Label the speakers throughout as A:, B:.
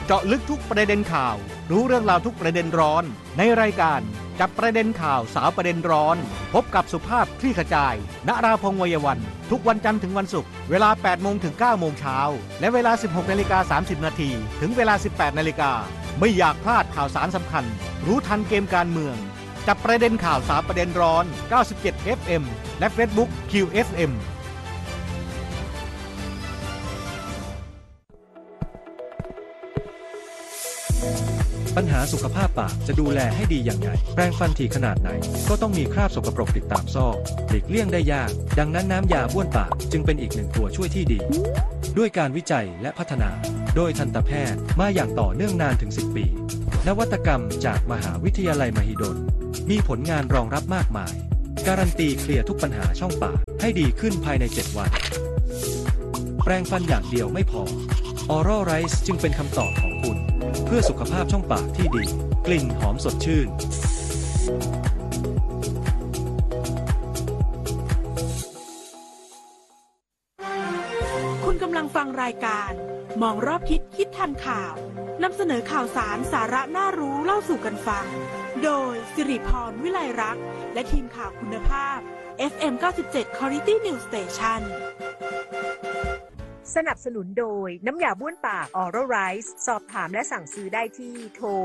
A: เจาะลึกทุกประเด็นข่าวรู้เรื่องราวทุกประเด็นร้อนในรายการจับประเด็นข่าวสาวประเด็นร้อนพบกับสุภาพคลี่ขจายณราพงษ์ วัยวันทุกวันจันทร์ถึงวันศุกร์เวลา 8 โมงถึง 9 โมงเช้าและเวลา 16:30 น.ถึงเวลา 18 น.ไม่อยากพลาดข่าวสารสำคัญรู้ทันเกมการเมืองจับประเด็นข่าวสาวประเด็นร้อน97 FM และ Facebook QFM
B: ปัญหาสุขภาพปากจะดูแลให้ดีอย่างไรแปรงฟันถี่ขนาดไหนก็ต้องมีคราบสกปรกติดตามซอกหลีกเลี่ยงได้ยากดังนั้นน้ำยาบ้วนปากจึงเป็นอีกหนึ่งตัวช่วยที่ดีด้วยการวิจัยและพัฒนาโดยทันตแพทย์มาอย่างต่อเนื่องนานถึง10 ปีนวัตกรรมจากมหาวิทยาลัยมหิดลมีผลงานรองรับมากมายการันตีเคลียร์ทุกปัญหาช่องปากให้ดีขึ้นภายใน7 วันแปรงฟันอย่างเดียวไม่พอ Oral Rice จึงเป็นคำตอบของคุณเพื่อสุขภาพช่องปากที่ดีกลิ่นหอมสดชื่น
C: คุณกำลังฟังรายการมองรอบทิศคิดทันข่าวนำเสนอข่าวสารสาระน่ารู้เล่าสู่กันฟังโดยสิริพรวิไลรักษ์และทีมข่าวคุณภาพ FM 97 Quality News Station
D: สนับสนุนโดยน้ำยาบ้วนปาก Oral Rice สอบถามและสั่งซื้อได้ที่โทร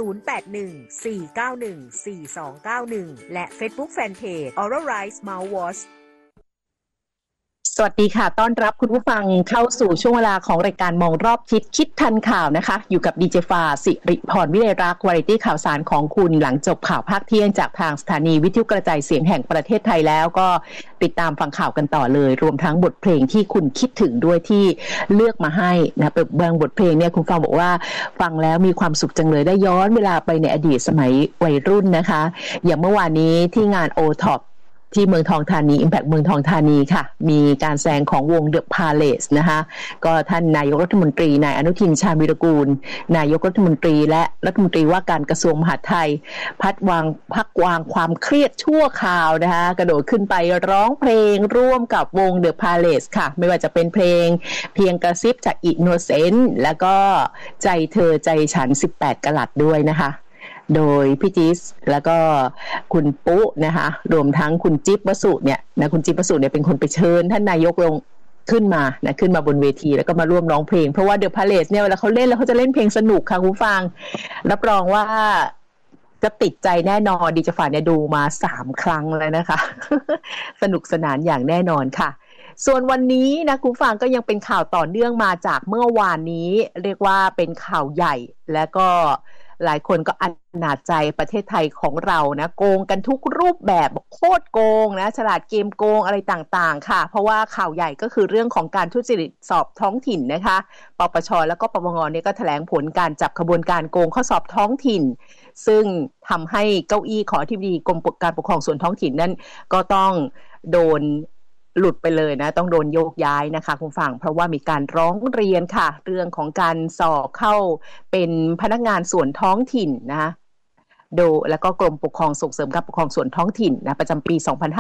D: 0814914291 และ Facebook Fanpage Oral Rice Mouthwash
E: สวัสดีค่ะต้อนรับคุณผู้ฟังเข้าสู่ช่วงเวลาของรายการมองรอบทิศคิดทันข่าวนะคะอยู่กับดีเจฟ้าสิริพรวิไลรักษ์วาไรตี้ข่าวสารของคุณหลังจบข่าวภาคเที่ยงจากทางสถานีวิทยุกระจายเสียงแห่งประเทศไทยแล้วก็ติดตามฟังข่าวกันต่อเลยรวมทั้งบทเพลงที่คุณคิดถึงด้วยที่เลือกมาให้นะบางบทเพลงเนี่ยคุณฟังบอกว่าฟังแล้วมีความสุขจังเลยได้ย้อนเวลาไปในอดีตสมัยวัยรุ่นนะคะอย่างเมื่อวานนี้ที่งาน O-Topที่เมืองทองธานี Impact เมืองทองธานีค่ะมีการแสดงของวง The Palace นะคะก็ท่านนายกรัฐมนตรีนายอนุทินชาญวิรากูลนายกรัฐมนตรีและรัฐมนตรีว่าการกระทรวงมหาดไทยพักวางความเครียดชั่วคราวนะคะกระโดดขึ้นไปร้องเพลงร่วมกับวง The Palace ค่ะไม่ว่าจะเป็นเพลงเพียงกระซิบจาก Innocent แล้วก็ใจเธอใจฉัน18 กะรัตด้วยนะคะโดยพี่จิ๊สแล้วก็คุณปุ๊นะคะรวมทั้งคุณจิ๊บวสุเนี่ยนะคุณจิ๊บวสุเนี่ยเป็นคนไปเชิญท่านนายกลงขึ้นมาบนเวทีแล้วก็มาร่วมร้องเพลงเพราะว่า The Palace เนี่ยเวลาเขาเล่นแล้วเขาจะเล่นเพลงสนุกค่ะคุณฟังรับรองว่าจะติดใจแน่นอนดิจิฟ้าเนี่ยดูมา3 ครั้งแล้วนะคะ สนุกสนานอย่างแน่นอนค่ะส่วนวันนี้นะคุณฟังก็ยังเป็นข่าวต่อเนื่องมาจากเมื่อวานนี้เรียกว่าเป็นข่าวใหญ่และก็หลายคนก็อนาจใจประเทศไทยของเรานะโกงกันทุกรูปแบบโคตรโกงนะฉลาดเกมโกงอะไรต่างๆค่ะเพราะว่าข่าวใหญ่ก็คือเรื่องของการทุจริตสอบท้องถิ่นนะคะปปชแล้วก็ปปงเนี่ยก็แถลงผลการจับขบวนการโกงข้อสอบท้องถิ่นซึ่งทำให้เก้าอี้ของอธิบดีกรมการปกครองส่วนท้องถิ่นนั้นก็ต้องโดนหลุดไปเลยนะต้องโดนโยกย้ายนะคะคุณฟังเพราะว่ามีการร้องเรียนค่ะเรื่องของการสอบเข้าเป็นพนักงานส่วนท้องถิ่นนะแล้วก็กรมปกครองส่งเสริมการปกครองส่วนท้องถิ่นนะประจำปี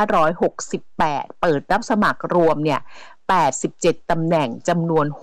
E: 2568เปิดรับสมัครรวมเนี่ย87ตำแหน่งจำนวน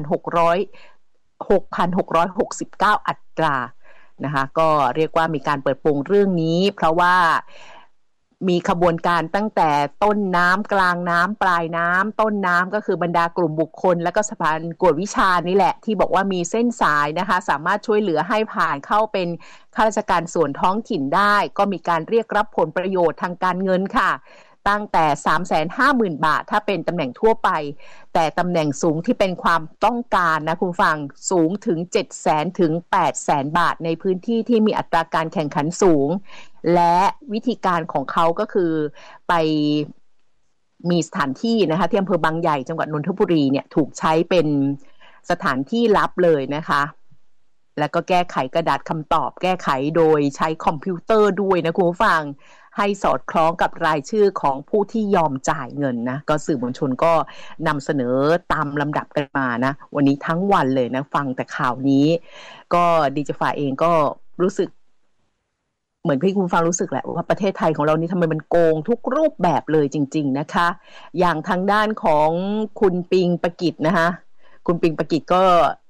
E: 6,669 อัตรานะคะก็เรียกว่ามีการเปิดโปงเรื่องนี้เพราะว่ามีขบวนการตั้งแต่ต้นน้ำกลางน้ำปลายน้ำต้นน้ำก็คือบรรดากลุ่มบุคคลและก็สถาบันกวดวิชานี่แหละที่บอกว่ามีเส้นสายนะคะสามารถช่วยเหลือให้ผ่านเข้าเป็นข้าราชการส่วนท้องถิ่นได้ก็มีการเรียกรับผลประโยชน์ทางการเงินค่ะตั้งแต่ 350,000 บาทถ้าเป็นตำแหน่งทั่วไปแต่ตำแหน่งสูงที่เป็นความต้องการนะคุณฟังสูงถึง 700,000 ถึง 800,000 บาทในพื้นที่ที่มีอัตราการแข่งขันสูงและวิธีการของเขาก็คือไปมีสถานที่นะคะที่อำเภอบางใหญ่จังหวัดนนทบุรีเนี่ยถูกใช้เป็นสถานที่ลับเลยนะคะแล้วก็แก้ไขกระดาษคำตอบแก้ไขโดยใช้คอมพิวเตอร์ด้วยนะคุณผู้ฟังให้สอดคล้องกับรายชื่อของผู้ที่ยอมจ่ายเงินนะก็สื่อมวลชนก็นำเสนอตามลำดับกันมานะวันนี้ทั้งวันเลยนะฟังแต่ข่าวนี้ก็ดิจิฟ้าเองก็รู้สึกเหมือนที่คุณฟังรู้สึกแหละว่าประเทศไทยของเรานี่ทำไมมันโกงทุกรูปแบบเลยจริงๆนะคะอย่างทางด้านของคุณปิงปกิจนะคะคุณปิงปกิจก็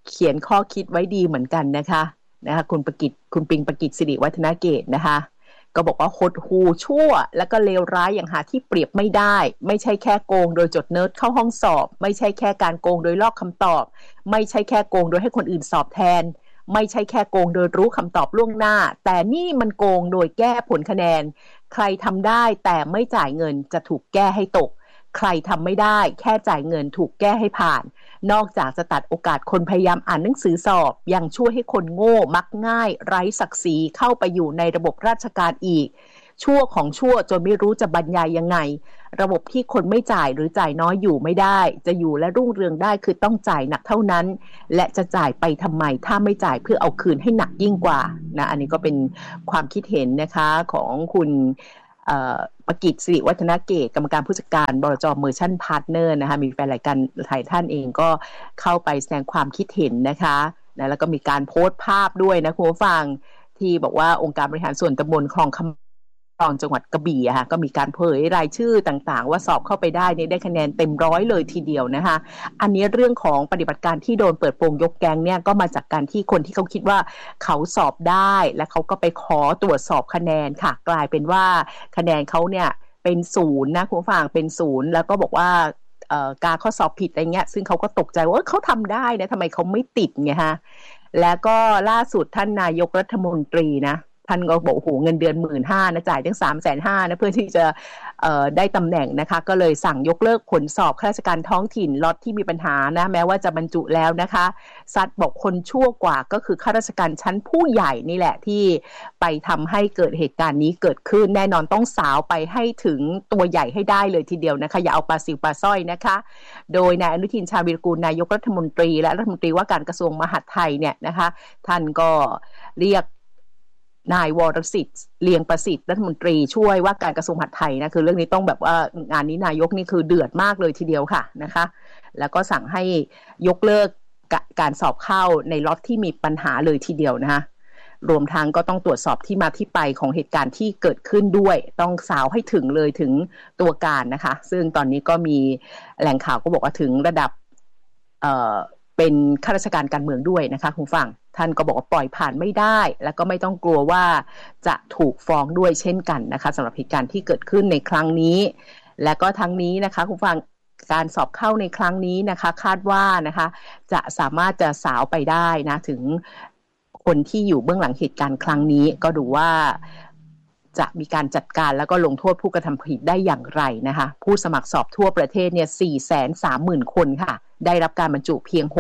E: เขียนข้อคิดไว้ดีเหมือนกันนะคะคุณปิงประกิจสิริวัฒนเกตนะคะก็บอกว่าหดหู่ชั่วแล้วก็เลวร้ายอย่างหาที่เปรียบไม่ได้ไม่ใช่แค่โกงโดยจดเนิร์ดเข้าห้องสอบไม่ใช่แค่การโกงโดยลอกคำตอบไม่ใช่แค่โกงโดยให้คนอื่นสอบแทนไม่ใช่แค่โกงโดยรู้คำตอบล่วงหน้าแต่นี่มันโกงโดยแก้ผลคะแนนใครทำได้แต่ไม่จ่ายเงินจะถูกแก้ให้ตกใครทำไม่ได้แค่จ่ายเงินถูกแก้ให้ผ่านนอกจากจะตัดโอกาสคนพยายามอ่านหนังสือสอบยังช่วยให้คนโง่มักง่ายไร้ศักดิ์ศรีเข้าไปอยู่ในระบบราชการอีกชั่วของชั่วจนไม่รู้จะบรรยายยังไงระบบที่คนไม่จ่ายหรือจ่ายน้อยอยู่ไม่ได้จะอยู่และรุ่งเรืองได้คือต้องจ่ายหนักเท่านั้นและจะจ่ายไปทำไมถ้าไม่จ่ายเพื่อเอาคืนให้หนักยิ่งกว่านะอันนี้ก็เป็นความคิดเห็นนะคะของคุณประกิจสิริวัฒนเกตกรรมการผู้จัดการบลจ.เมอร์ชั่นพาร์ทเนอร์นะคะมีแฟนรายการหลายท่านเองก็เข้าไปแสดงความคิดเห็นนะคะแล้วก็มีการโพสต์ภาพด้วยนะคุณผู้ฟังที่บอกว่าองค์การบริหารส่วนตำบลคลองคำจังหวัดกระบี่ก็มีการเผยรายชื่อต่างๆว่าสอบเข้าไปได้ได้คะแนนเต็มร้อยเลยทีเดียวนะคะอันนี้เรื่องของปฏิบัติการที่โดนเปิดโปงยกแก๊งเนี่ยก็มาจากการที่คนที่เขาคิดว่าเขาสอบได้และเขาก็ไปขอตรวจสอบคะแนนค่ะกลายเป็นว่าคะแนนเขาเนี่ยเป็นศูนย์นะคุณผู้ฟังเป็นศูนย์แล้วก็บอกว่าการข้อสอบผิดอะไรเงี้ยซึ่งเขาก็ตกใจว่าเขาทำได้นะทำไมเขาไม่ติดไงฮะแล้วก็ล่าสุดท่านนายกรัฐมนตรีนะท่านก็บอกโอ้โหเงินเดือน 15,000 นะจ่ายตั้ง 350,000 นะเพื่อที่จะได้ตำแหน่งนะคะก็เลยสั่งยกเลิกผลสอบข้าราชการท้องถิ่นล็อตที่มีปัญหานะแม้ว่าจะบรรจุแล้วนะคะซัดบอกคนชั่วกว่าก็คือข้าราชการชั้นผู้ใหญ่นี่แหละที่ไปทำให้เกิดเหตุการณ์นี้เกิดขึ้นแน่นอนต้องสาวไปให้ถึงตัวใหญ่ให้ได้เลยทีเดียวนะคะอย่าเอาปลาซิวปลาสร้อยนะคะโดยนายอนุทินชาญวีรกูลนายกรัฐมนตรีและรัฐมนตรีว่าการกระทรวงมหาดไทยเนี่ยนะคะท่านก็เรียกนายวรสิทธิ์เลียงประสิทธิ์รัฐมนตรีช่วยว่าการกระทรวงมหาดไทยนะคือเรื่องนี้ต้องแบบว่างานนี้นายกนี่คือเดือดมากเลยทีเดียวค่ะนะคะแล้วก็สั่งให้ยกเลิกการสอบเข้าในล็อตที่มีปัญหาเลยทีเดียวนะคะรวมทั้งก็ต้องตรวจสอบที่มาที่ไปของเหตุการณ์ที่เกิดขึ้นด้วยต้องสาวให้ถึงเลยถึงตัวการนะคะซึ่งตอนนี้ก็มีแหล่งข่าวก็บอกว่าถึงระดับเป็นข้าราชการการเมืองด้วยนะคะคุณฟังท่านก็บอกว่าปล่อยผ่านไม่ได้แล้วก็ไม่ต้องกลัวว่าจะถูกฟ้องด้วยเช่นกันนะคะสำหรับเหตุการณ์ที่เกิดขึ้นในครั้งนี้และก็ทั้งนี้นะคะคุณฟังการสอบเข้าในครั้งนี้นะคะคาดว่านะคะจะสามารถจะสาวไปได้นะถึงคนที่อยู่เบื้องหลังเหตุการณ์ครั้งนี้ก็ดูว่าจะมีการจัดการแล้วก็ลงโทษผู้กระทำผิดได้อย่างไรนะคะผู้สมัครสอบทั่วประเทศเนี่ย 430,000 คนค่ะได้รับการบรรจุเพียง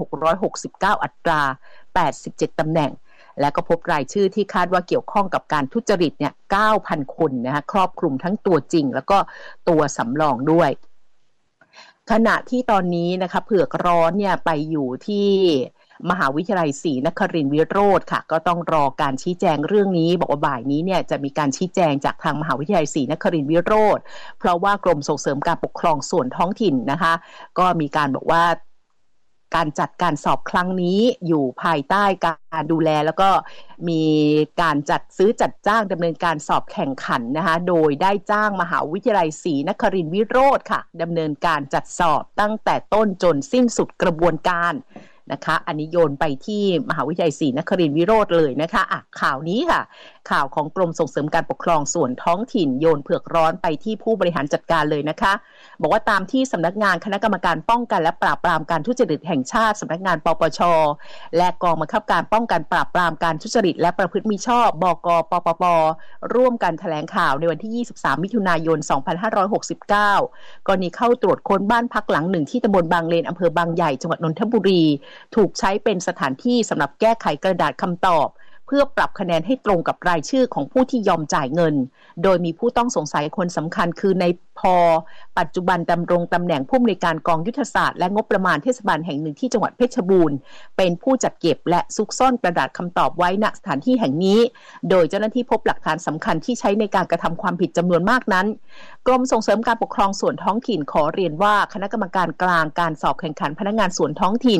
E: 6,669 อัตรา87 ตำแหน่งและก็พบรายชื่อที่คาดว่าเกี่ยวข้องกับการทุจริตเนี่ย 9,000 คนนะคะครอบคลุมทั้งตัวจริงแล้วก็ตัวสำรองด้วยขณะที่ตอนนี้นะคะเผือกร้อนเนี่ยไปอยู่ที่มหาวิทยาลัยศรีนครินทรวิโรธค่ะก็ต้องรอการชี้แจงเรื่องนี้บอกว่าบ่ายนี้เนี่ยจะมีการชี้แจงจากทางมหาวิทยาลัยศรีนครินทรวิโรธเพราะว่ากรมส่งเสริมการปกครองส่วนท้องถิ่นนะคะก็มีการบอกว่าการจัดการสอบครั้งนี้อยู่ภายใต้การดูแลแล้วก็มีการจัดซื้อจัดจ้างดำเนินการสอบแข่งขันนะคะโดยได้จ้างมหาวิทยาลัยศรีนครินทรวิโรธค่ะดำเนินการจัดสอบตั้งแต่ต้นจนสิ้นสุดกระบวนการนะคะอันนี้โยนไปที่มหาวิทยาลัยศรีนครินทรวิโรธเลยนะคะข่าวนี้ค่ะข่าวของกรมส่งเสริมการปกครองส่วนท้องถิ่นโยนเผือกร้อนไปที่ผู้บริหารจัดการเลยนะคะบอกว่าตามที่สำนักงานคณะกรรมการป้องกันและปราบปรามการทุจริตแห่งชาติสำนักงานปปชและกองบังคับการป้องกันปราบปรามการทุจริตและประพฤติมิชอบบก.ปปป.ร่วมกันแถลงข่าวในวันที่23มิถุนายน2569กรณีเข้าตรวจค้นบ้านพักหลังหนึ่งที่ตำบลบางเลนอำเภอบางใหญ่จังหวัดนนทบุรีถูกใช้เป็นสถานที่สำหรับแก้ไขกระดาษคำตอบเพื่อปรับคะแนนให้ตรงกับรายชื่อของผู้ที่ยอมจ่ายเงินโดยมีผู้ต้องสงสัยคนสำคัญคือในพปัจจุบันดำรงตำแหน่งผู้อำนวยการกองยุทธศาสตร์และงบประมาณเทศบาลแห่งหนึ่งที่จังหวัดเพชรบูรณ์เป็นผู้จัดเก็บและซุกซ่อนกระดาษคำตอบไว้ณสถานที่แห่งนี้โดยเจ้าหน้าที่พบหลักฐานสำคัญที่ใช้ในการกระทำความผิดจำนวนมากนั้นกรมส่งเสริมการปกครองส่วนท้องถิ่นขอเรียนว่าคณะกรรมการกลางการสอบแข่งขันพนักงานส่วนท้องถิ่น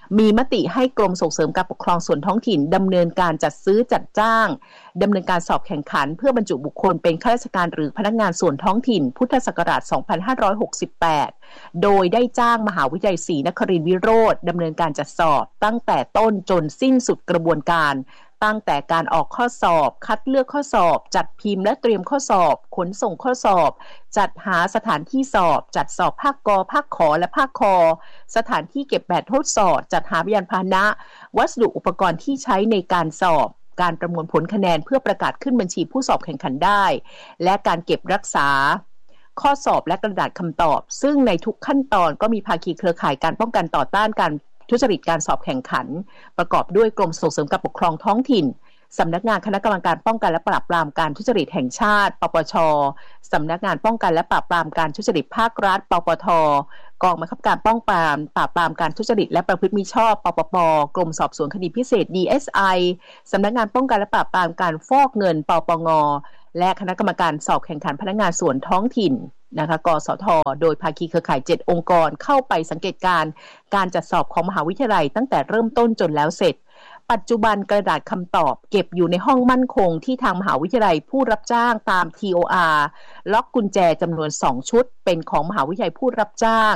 E: มีมติให้กรมส่งเสริมการปกครองส่วนท้องถิ่นดำเนินการจัดซื้อจัดจ้างดำเนินการสอบแข่งขันเพื่อบรรจุบุคคลเป็นข้าราชการหรือพนักงานส่วนท้องถิ่นพุทธศักราช 2568 โดยได้จ้างมหาวิทยาลัยศรีนครินทรวิโรธดำเนินการจัดสอบตั้งแต่ต้นจนสิ้นสุดกระบวนการตั้งแต่การออกข้อสอบคัดเลือกข้อสอบจัดพิมพ์และเตรียมข้อสอบขนส่งข้อสอบจัดหาสถานที่สอบจัดสอบภาคก.ภาคข.และภาคค.สถานที่เก็บแบบทดสอบจัดหาพยานพาหนะวัสดุอุปกรณ์ที่ใช้ในการสอบการประมวลผลคะแนนเพื่อประกาศขึ้นบัญชีผู้สอบแข่งขันได้และการเก็บรักษาข้อสอบและกระดาษคำตอบซึ่งในทุกขั้นตอนก็มีภาคีเครือข่ายการป้องกันต่อต้านการทุจริตการสอบแข่งขันประกอบด้วยกรมส่งเสริมการปกครองท้องถิ่นสำนักงานคณะกรรมการป้องกันและปราบปรามการทุจริตแห่งชาติปปช.สำนักงานป้องกันและปราบปรามการทุจริตภาครัฐปปท.กองบังคับการป้องกันปราบปรามการทุจริตและประพฤติมิชอบปปป.กรมสอบสวนคดีพิเศษ DSI สำนักงานป้องกันและปราบปรามการฟอกเงินปปง.และคณะกรรมการสอบแข่งขันพนักงานส่วนท้องถิ่นนะคะกสท.โดยภาคีเครือข่าย7องค์กรเข้าไปสังเกตการจัดสอบของมหาวิทยาลัยตั้งแต่เริ่มต้นจนแล้วเสร็จปัจจุบันกระดาษคำตอบเก็บอยู่ในห้องมั่นคงที่ทางมหาวิทยาลัยผู้รับจ้างตาม TOR ล็อกกุญแจจำนวน2ชุดเป็นของมหาวิทยาลัยผู้รับจ้าง